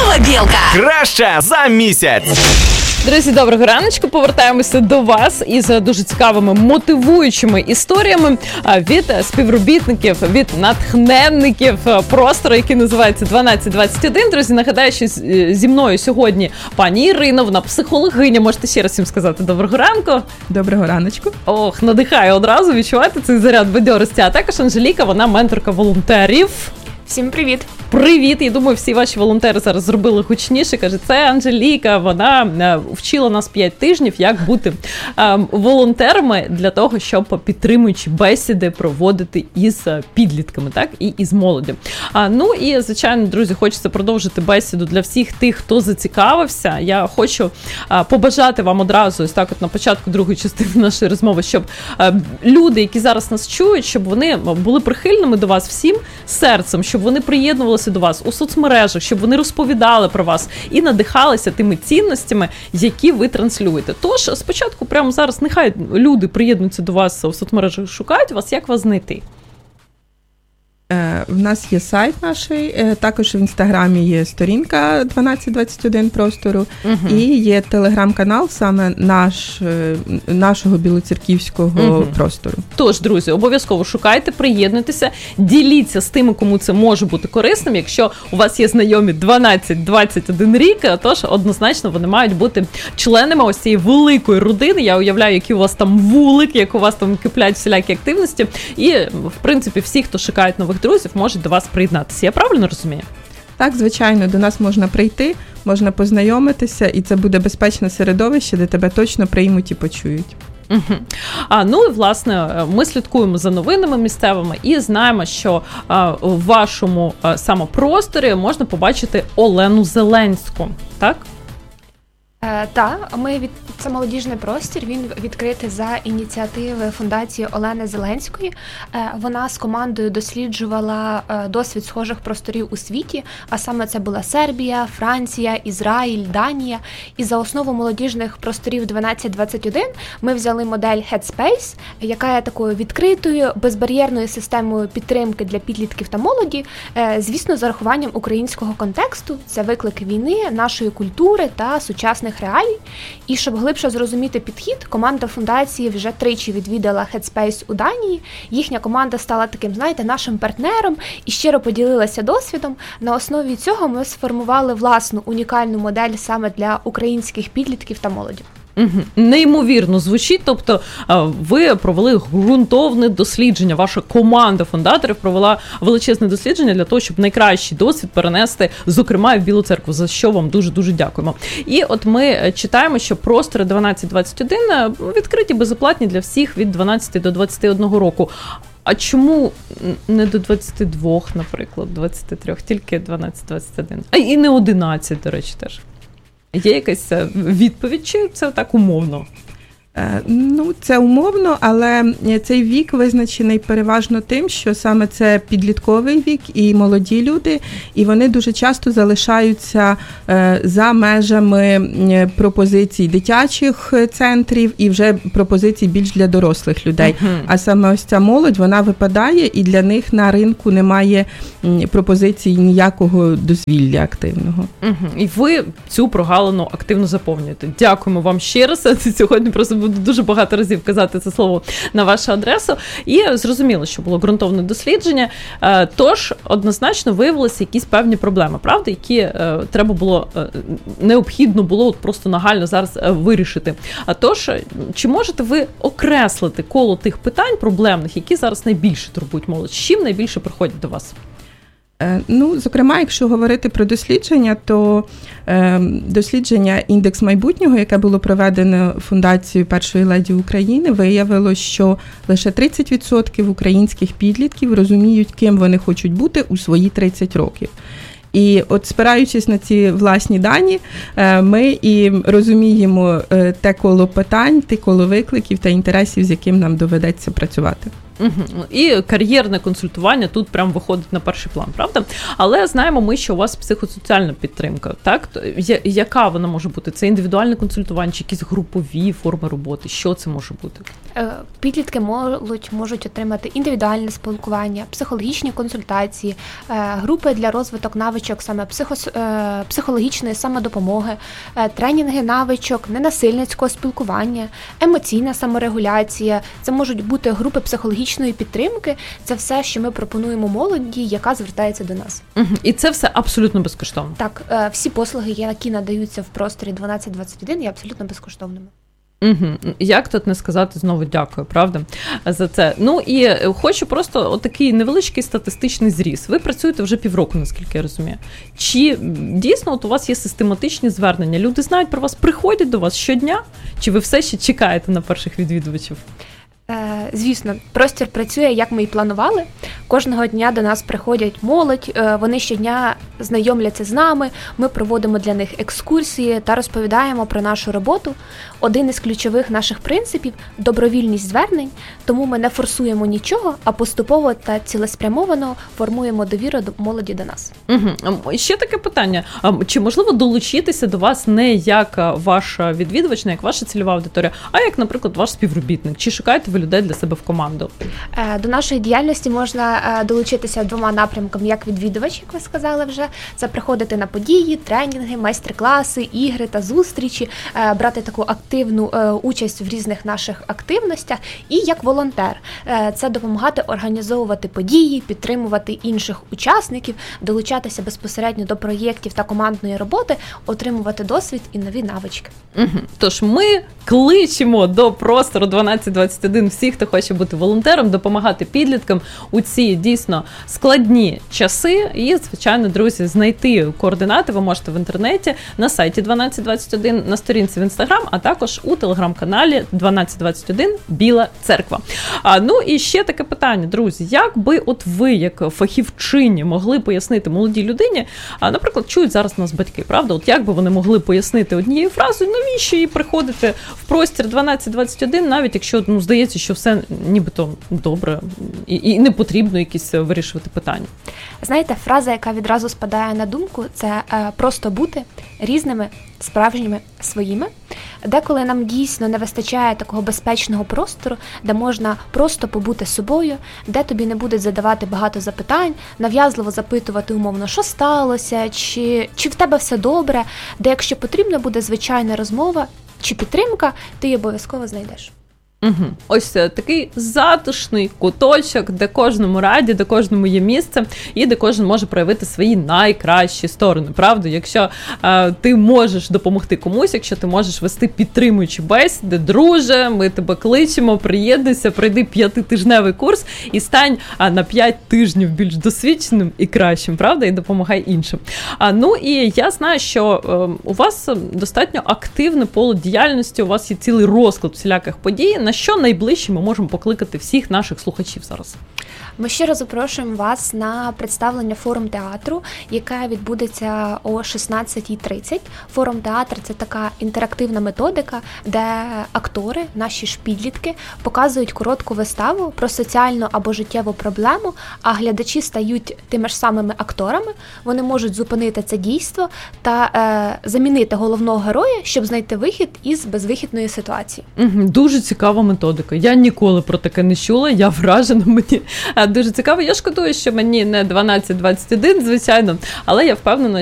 Білка. Краща за місяць. Друзі, доброго раночку. Повертаємося до вас із дуже цікавими, мотивуючими історіями від співробітників, від натхненників простору, який називається 1221. Друзі, нагадаю, що зі мною сьогодні пані Ірина, вона психологиня. Можете ще раз їм сказати доброго ранку. Доброго раночку. Ох, надихає одразу відчувати цей заряд бадьорості. А також Анжеліка, вона менторка волонтерів. Всім привіт! Привіт! Я думаю, всі ваші волонтери зараз зробили гучніше. Каже, це Анжеліка, вона вчила нас 5 тижнів, як бути волонтерами для того, щоб підтримуючи бесіди проводити із підлітками, так, і із молоддю. Ну і, звичайно, друзі, хочеться продовжити бесіду для всіх тих, хто зацікавився. Я хочу побажати вам одразу, ось так от на початку другої частини нашої розмови, щоб люди, які зараз нас чують, щоб вони були прихильними до вас всім серцем, щоб вони приєднувалися до вас у соцмережах, щоб вони розповідали про вас і надихалися тими цінностями, які ви транслюєте. Тож, спочатку, прямо зараз, нехай люди приєднуються до вас у соцмережах, шукають вас, як вас знайти? В нас є сайт наш, також в Інстаграмі є сторінка 1221 простору, і є телеграм-канал саме нашого білоцерківського простору. Тож, друзі, обов'язково шукайте, приєднуйтеся, діліться з тими, кому це може бути корисним. Якщо у вас є знайомі 12-21 рік, тож однозначно вони мають бути членами ось цієї великої родини. Я уявляю, які у вас там вулик, як у вас там киплять всілякі активності. І, в принципі, всі, хто шукають нових друзів, можуть до вас приєднатися. Я правильно розумію? Так, звичайно, до нас можна прийти, можна познайомитися, і це буде безпечне середовище, де тебе точно приймуть і почують. Ну і, власне, ми слідкуємо за новинами місцевими і знаємо, що в вашому самопросторі можна побачити Олену Зеленську, так? Так, це молодіжний простір, він відкритий за ініціативи фундації Олени Зеленської. Вона з командою досліджувала досвід схожих просторів у світі, а саме це була Сербія, Франція, Ізраїль, Данія. І за основу молодіжних просторів 1221 ми взяли модель Headspace, яка є такою відкритою, безбар'єрною системою підтримки для підлітків та молоді, звісно, з урахуванням українського контексту. Це виклики війни, нашої культури та сучасних реалій. І щоб глибше зрозуміти підхід, команда фундації вже 3 відвідала Headspace у Данії. Їхня команда стала таким, знаєте, нашим партнером і щиро поділилася досвідом. На основі цього ми сформували власну унікальну модель саме для українських підлітків та молоді. Неймовірно звучить, тобто ви провели ґрунтовне дослідження, ваша команда фундаторів провела величезне дослідження для того, щоб найкращий досвід перенести, зокрема, в Білу Церкву, за що вам дуже-дуже дякуємо. І от ми читаємо, що простори 1221 відкриті, безоплатні для всіх від 12 до 21 року. А чому не до 22, наприклад, 23, тільки 12-21? А і не 11, до речі, теж. Є якась відповідь, чи це так умовно? Ну, це умовно, але цей вік визначений переважно тим, що саме це підлітковий вік і молоді люди, і вони дуже часто залишаються за межами пропозицій дитячих центрів і вже пропозицій більш для дорослих людей. А саме ось ця молодь, вона випадає, і для них на ринку немає пропозицій ніякого дозвілля активного. І ви цю прогалину активно заповнюєте. Дякуємо вам ще раз. Сьогодні просто буду дуже багато разів казати це слово на вашу адресу. І зрозуміло, що було ґрунтовне дослідження. Тож, однозначно, виявилися якісь певні проблеми, правда, які треба було, необхідно було от просто нагально зараз вирішити. Тож, чи можете ви окреслити коло тих питань проблемних, які зараз найбільше турбують молодь? З чим найбільше приходять до вас? Ну, зокрема, якщо говорити про дослідження, то дослідження «Індекс майбутнього», яке було проведено Фундацією Першої леді України, виявило, що лише 30% українських підлітків розуміють, ким вони хочуть бути у свої 30 років. І от спираючись на ці власні дані, ми і розуміємо те коло питань, те коло викликів та інтересів, з яким нам доведеться працювати. І кар'єрне консультування тут прям виходить на перший план, правда? Але знаємо ми, що у вас психосоціальна підтримка, так? Яка вона може бути? Це індивідуальне консультування, чи якісь групові форми роботи? Що це може бути? Підлітки можуть отримати індивідуальне спілкування, психологічні консультації, групи для розвиток навичок саме психологічної самодопомоги, тренінги навичок, ненасильницького спілкування, емоційна саморегуляція. Це можуть бути групи психологічної підтримки. Це все, що ми пропонуємо молоді, яка звертається до нас. І це все абсолютно безкоштовно? Так, всі послуги, які надаються в просторі 1221, є абсолютно безкоштовними. Як тут не сказати знову дякую, правда, за це. Ну і хочу просто отакий невеличкий статистичний зріз. Ви працюєте вже півроку, наскільки я розумію. Чи дійсно от у вас є систематичні звернення? Люди знають про вас, приходять до вас щодня? Чи ви все ще чекаєте на перших відвідувачів? Звісно, простір працює, як ми і планували. Кожного дня до нас приходять молодь, вони щодня знайомляться з нами, ми проводимо для них екскурсії та розповідаємо про нашу роботу. Один із ключових наших принципів – добровільність звернень, тому ми не форсуємо нічого, а поступово та цілеспрямовано формуємо довіру до молоді до нас. Ще таке питання. Чи можливо долучитися до вас не як ваш відвідувач, не як ваша цільова аудиторія, а як, наприклад, ваш співробітник? Чи шукаєте ви людей для себе в команду? До нашої діяльності можна долучитися двома напрямками, як відвідувач, як ви сказали вже. Це приходити на події, тренінги, майстер-класи, ігри та зустрічі, брати таку активну участь в різних наших активностях. І як волонтер. Це допомагати організовувати події, підтримувати інших учасників, долучатися безпосередньо до проєктів та командної роботи, отримувати досвід і нові навички. Тож ми кличемо до простору 1221 всіх, хто хоче бути волонтером, допомагати підліткам у ці дійсно складні часи. І, звичайно, друзі, знайти координати ви можете в інтернеті, на сайті 1221, на сторінці в Інстаграм, а також у телеграм-каналі 1221 Біла Церква. Ну і ще таке питання, друзі, як би от ви, як фахівчині, могли пояснити молодій людині, наприклад, чують зараз нас батьки, правда? От як би вони могли пояснити однією фразою, навіщо їй приходити в простір 1221, навіть якщо, здається, що все нібито добре і не потрібно якісь вирішувати питання? Знаєте, фраза, яка відразу спадає на думку, це просто бути різними, справжніми, своїми. Деколи нам дійсно не вистачає такого безпечного простору, де можна просто побути собою, де тобі не будуть задавати багато запитань, нав'язливо запитувати умовно, що сталося, чи в тебе все добре, де якщо потрібна буде звичайна розмова чи підтримка, ти її обов'язково знайдеш. Ось такий затишний куточок, де кожному раді, де кожному є місце і де кожен може проявити свої найкращі сторони, правда? Якщо ти можеш допомогти комусь, якщо ти можеш вести підтримуючі бесіди, друже, ми тебе кличемо, приєднуйся, пройди 5-тижневий курс і стань на 5 тижнів більш досвідченим і кращим, правда? І допомагай іншим. Ну і я знаю, що у вас достатньо активне поле діяльності, у вас є цілий розклад всіляких подій. На що найближче ми можемо покликати всіх наших слухачів зараз? Ми щиро запрошуємо вас на представлення форум-театру, яке відбудеться о 16:30. Форум-театр – це така інтерактивна методика, де актори, наші ж підлітки, показують коротку виставу про соціальну або життєву проблему, а глядачі стають тими ж самими акторами. Вони можуть зупинити це дійство та замінити головного героя, щоб знайти вихід із безвихідної ситуації. Дуже цікава методика. Я ніколи про таке не чула, я вражена, мені дуже цікаво. Я шкодую, що мені не 12-21, звичайно, але я впевнена,